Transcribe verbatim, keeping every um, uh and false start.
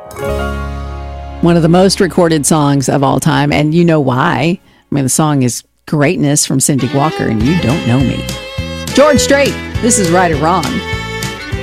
One of the most recorded songs of all time, and you know why. I mean, the song is Greatness from Cindy Walker, and You Don't Know Me. George Strait, this is Right or Wrong.